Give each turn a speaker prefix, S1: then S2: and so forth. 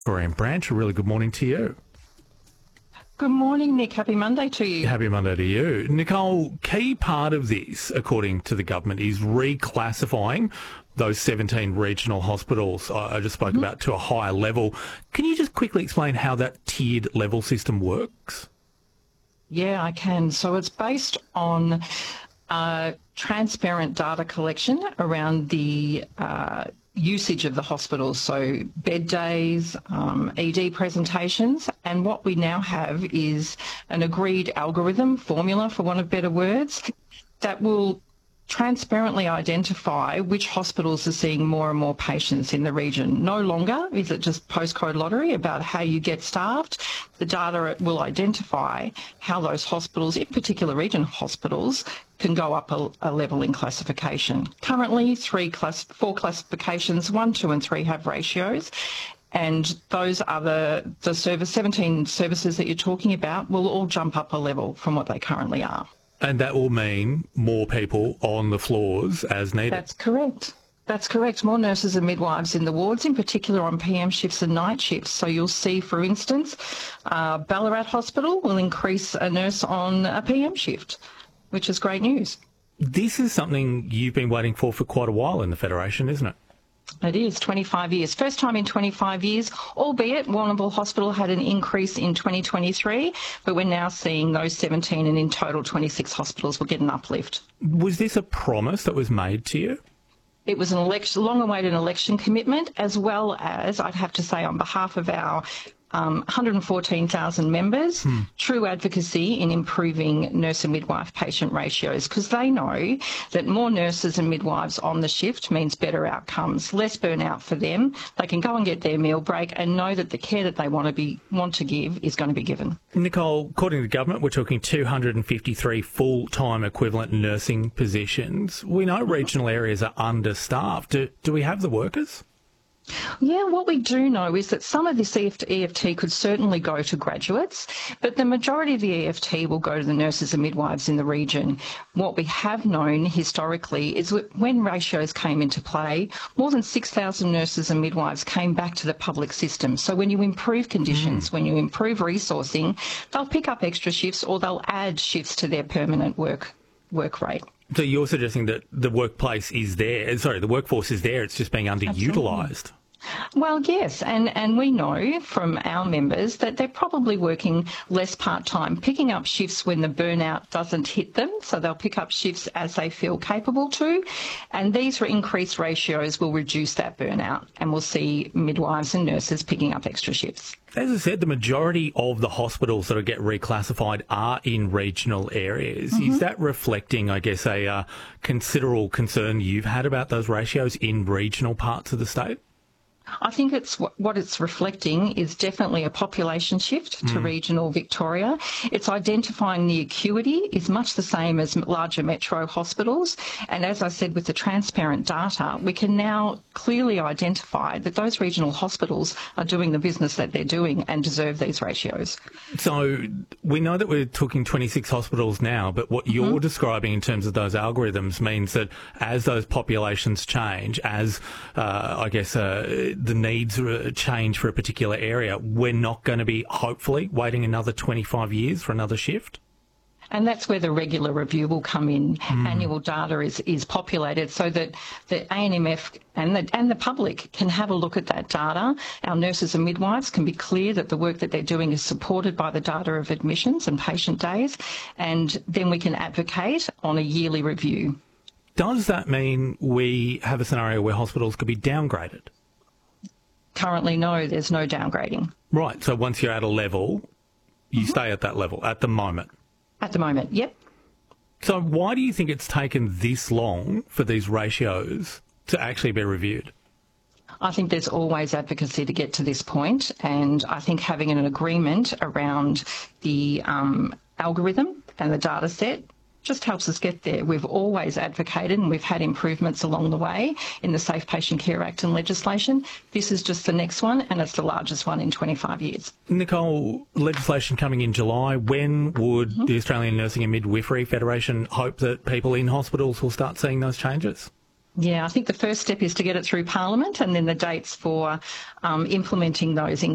S1: Graham Branch, a really good morning to you.
S2: Good morning, Nick. Happy Monday to you.
S1: Happy Monday to you. Nicole, key part of this, according to the government, is reclassifying those 17 regional hospitals I just spoke about to a higher level. Can you just quickly explain how that tiered level system works?
S2: Yeah, I can. So it's based on transparent data collection around the usage of the hospitals, so bed days, ED presentations, and what we now have is an agreed algorithm, formula for want of better words, that will transparently identify which hospitals are seeing more and more patients in the region. No longer is it just postcode lottery about how you get staffed. The data will identify how those hospitals, in particular region hospitals, can go up a level in classification. Currently, four classifications, 1, 2 and 3 have ratios. And those are the 17 services that you're talking about will all jump up a level from what they currently are.
S1: And that will mean more people on the floors as needed.
S2: That's correct. That's correct. More nurses and midwives in the wards, in particular on PM shifts and night shifts. So you'll see, for instance, Ballarat Hospital will increase a nurse on a PM shift, which is great news.
S1: This is something you've been waiting for quite a while in the Federation, isn't it?
S2: It is, 25 years. First time in 25 years, albeit Warrnambool Hospital had an increase in 2023, but we're now seeing those 17 and in total 26 hospitals will get an uplift.
S1: Was this a promise that was made to you?
S2: It was an long-awaited election commitment, as well as, I'd have to say, on behalf of our 114,000 members, true advocacy in improving nurse and midwife patient ratios, because they know that more nurses and midwives on the shift means better outcomes, less burnout for them. They can go and get their meal break and know that the care that they want to give is going to be given.
S1: Nicole, according to the government, we're talking 253 full-time equivalent nursing positions. We know regional areas are understaffed. Do we have the workers?
S2: Yeah, what we do know is that some of this EFT could certainly go to graduates, but the majority of the EFT will go to the nurses and midwives in the region. What we have known historically is when ratios came into play, more than 6,000 nurses and midwives came back to the public system. So when you improve conditions, when you improve resourcing, they'll pick up extra shifts or they'll add shifts to their permanent work rate.
S1: So you're suggesting that the workforce is there, it's just being underutilised?
S2: Well, yes, and we know from our members that they're probably working less part-time, picking up shifts when the burnout doesn't hit them, so they'll pick up shifts as they feel capable to, and these increased ratios will reduce that burnout, and we'll see midwives and nurses picking up extra shifts.
S1: As I said, the majority of the hospitals that get reclassified are in regional areas. Is that reflecting, I guess, a considerable concern you've had about those ratios in regional parts of the state?
S2: I think what it's reflecting is definitely a population shift to regional Victoria. It's identifying the acuity is much the same as larger metro hospitals. And as I said, with the transparent data, we can now clearly identify that those regional hospitals are doing the business that they're doing and deserve these ratios.
S1: So we know that we're talking 26 hospitals now, but what you're describing in terms of those algorithms means that as those populations change, as the needs change for a particular area, we're not going to be, hopefully, waiting another 25 years for another shift?
S2: And that's where the regular review will come in. Annual data is populated so that the ANMF and the public can have a look at that data. Our nurses and midwives can be clear that the work that they're doing is supported by the data of admissions and patient days, and then we can advocate on a yearly review.
S1: Does that mean we have a scenario where hospitals could be downgraded?
S2: Currently, no, there's no downgrading.
S1: Right, so once you're at a level, you stay at that level at the moment?
S2: At the moment, yep.
S1: So why do you think it's taken this long for these ratios to actually be reviewed?
S2: I think there's always advocacy to get to this point, and I think having an agreement around the algorithm and the data set just helps us get there. We've always advocated and we've had improvements along the way in the Safe Patient Care Act and legislation. This is just the next one, and it's the largest one in 25 years.
S1: Nicole, legislation coming in July. When would the Australian Nursing and Midwifery Federation hope that people in hospitals will start seeing those changes?
S2: Yeah, I think the first step is to get it through Parliament, and then the dates for implementing those